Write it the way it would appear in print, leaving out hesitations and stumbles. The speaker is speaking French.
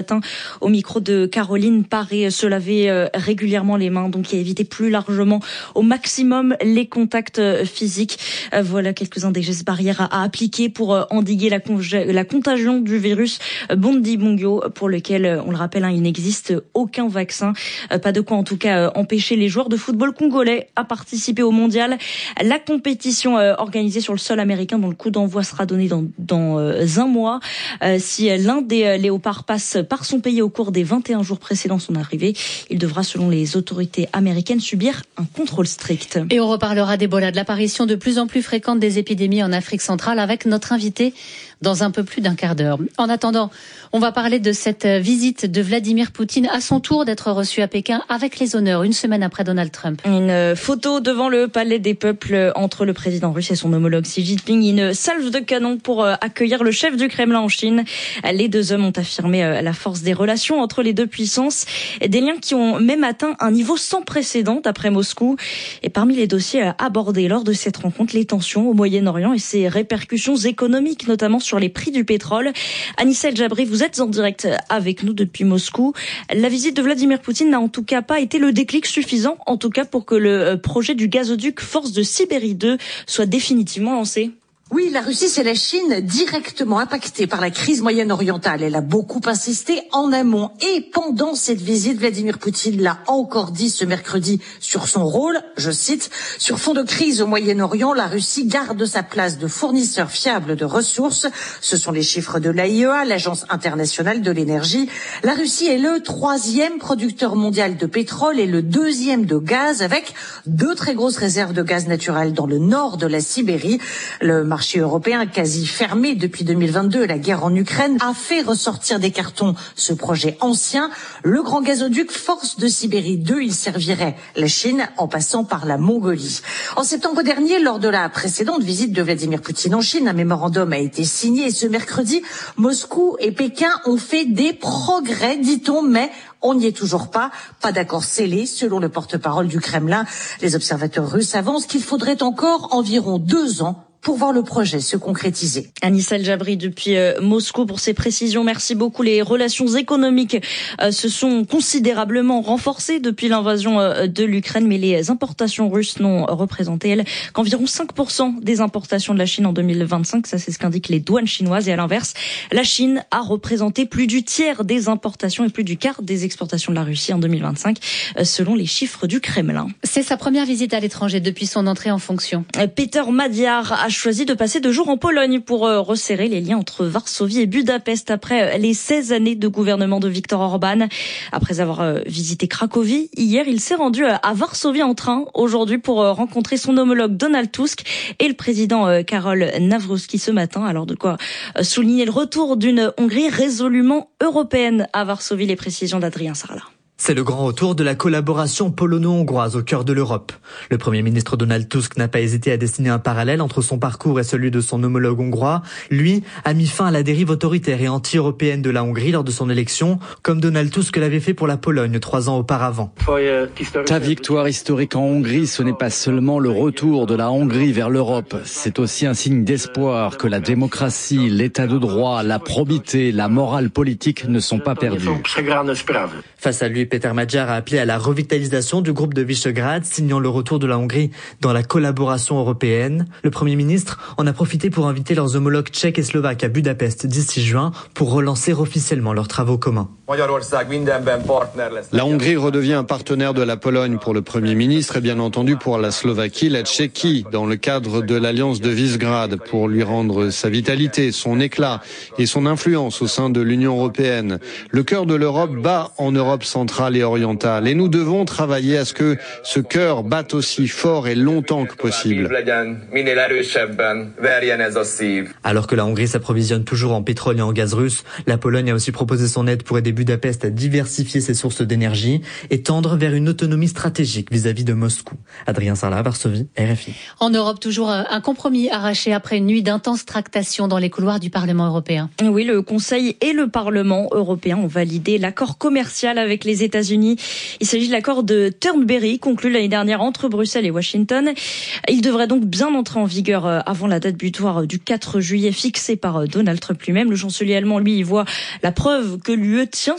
Au micro de Caroline Paré, se laver régulièrement les mains, donc éviter plus largement au maximum les contacts physiques. Voilà quelques-uns des gestes barrières à appliquer pour endiguer la contagion du virus Bundibugyo, pour lequel, on le rappelle, il n'existe aucun vaccin. Pas de quoi en tout cas empêcher les joueurs de football congolais à participer au mondial. La compétition organisée sur le sol américain, dont le coup d'envoi sera donné dans un mois. Si l'un des léopards passe par son pays au cours des 21 jours précédant son arrivée, il devra, selon les autorités américaines, subir un contrôle strict. Et on reparlera d'Ebola, de l'apparition de plus en plus fréquente des épidémies en Afrique centrale, avec notre invité dans un peu plus d'un quart d'heure. En attendant, on va parler de cette visite de Vladimir Poutine, à son tour d'être reçu à Pékin avec les honneurs, une semaine après Donald Trump. Une photo devant le palais des peuples entre le président russe et son homologue Xi Jinping. Une salve de canon pour accueillir le chef du Kremlin en Chine. Les deux hommes ont affirmé la force des relations entre les deux puissances, des liens qui ont même atteint un niveau sans précédent d'après Moscou. Et parmi les dossiers abordés lors de cette rencontre, les tensions au Moyen-Orient et ses répercussions économiques, notamment sur les prix du pétrole. Anissa El Jabri, vous êtes en direct avec nous depuis Moscou. La visite de Vladimir Poutine n'a en tout cas pas été le déclic suffisant, en tout cas pour que le projet du gazoduc Force de Sibérie 2 soit définitivement lancé. Oui, la Russie, c'est la Chine directement impactée par la crise moyenne-orientale. Elle a beaucoup insisté en amont et pendant cette visite, Vladimir Poutine l'a encore dit ce mercredi sur son rôle, je cite, « Sur fond de crise au Moyen-Orient, la Russie garde sa place de fournisseur fiable de ressources. » Ce sont les chiffres de l'AIEA, l'Agence internationale de l'énergie. La Russie est le 3e producteur mondial de pétrole et le 2e de gaz, avec 2 très grosses réserves de gaz naturel dans le nord de la Sibérie. Le marché européen quasi fermé depuis 2022, la guerre en Ukraine a fait ressortir des cartons ce projet ancien. Le grand gazoduc Force de Sibérie 2, il servirait la Chine en passant par la Mongolie. En septembre dernier, lors de la précédente visite de Vladimir Poutine en Chine, un mémorandum a été signé et ce mercredi, Moscou et Pékin ont fait des progrès, dit-on, mais on n'y est toujours pas. Pas d'accord scellé, selon le porte-parole du Kremlin. Les observateurs russes avancent qu'il faudrait encore environ 2 ans pour voir le projet se concrétiser. Anissa El Jabri depuis Moscou pour ces précisions. Merci beaucoup. Les relations économiques se sont considérablement renforcées depuis l'invasion de l'Ukraine, mais les importations russes n'ont représenté, elles, qu'environ 5% des importations de la Chine en 2025. Ça, c'est ce qu'indiquent les douanes chinoises. Et à l'inverse, la Chine a représenté plus du tiers des importations et plus du quart des exportations de la Russie en 2025, selon les chiffres du Kremlin. C'est sa première visite à l'étranger depuis son entrée en fonction. Peter Madiar a choisi de passer 2 jours en Pologne pour resserrer les liens entre Varsovie et Budapest après les 16 années de gouvernement de Viktor Orban. Après avoir visité Cracovie, hier, il s'est rendu à Varsovie en train aujourd'hui pour rencontrer son homologue Donald Tusk et le président Karol Nawrocki ce matin. Alors de quoi souligner le retour d'une Hongrie résolument européenne à Varsovie. Les précisions d'Adrien Sarlat. C'est le grand retour de la collaboration polono-hongroise au cœur de l'Europe. Le Premier ministre Donald Tusk n'a pas hésité à dessiner un parallèle entre son parcours et celui de son homologue hongrois. Lui a mis fin à la dérive autoritaire et anti-européenne de la Hongrie lors de son élection, comme Donald Tusk l'avait fait pour la Pologne 3 ans auparavant. Ta victoire historique en Hongrie, ce n'est pas seulement le retour de la Hongrie vers l'Europe. C'est aussi un signe d'espoir que la démocratie, l'état de droit, la probité, la morale politique ne sont pas perdus. Face à lui, Peter Magyar a appelé à la revitalisation du groupe de Visegrad, signant le retour de la Hongrie dans la collaboration européenne. Le Premier ministre en a profité pour inviter leurs homologues tchèques et slovaques à Budapest d'ici juin pour relancer officiellement leurs travaux communs. La Hongrie redevient un partenaire de la Pologne pour le Premier ministre et bien entendu pour la Slovaquie, la Tchéquie, dans le cadre de l'Alliance de Visegrad, pour lui rendre sa vitalité, son éclat et son influence au sein de l'Union européenne. Le cœur de l'Europe bat en Europe centrale et orientale et nous devons travailler à ce que ce cœur batte aussi fort et longtemps que possible. Alors que la Hongrie s'approvisionne toujours en pétrole et en gaz russe, la Pologne a aussi proposé son aide pour aider Budapest à diversifier ses sources d'énergie et tendre vers une autonomie stratégique vis-à-vis de Moscou. Adrien Sarlat, Varsovie, RFI. En Europe, toujours un compromis arraché après une nuit d'intenses tractations dans les couloirs du Parlement européen. Oui, le Conseil et le Parlement européen ont validé l'accord commercial avec les États-Unis. Il s'agit de l'accord de Turnberry, conclu l'année dernière entre Bruxelles et Washington. Il devrait donc bien entrer en vigueur avant la date butoir du 4 juillet fixée par Donald Trump lui-même. Le chancelier allemand, lui, y voit la preuve que l'UE tient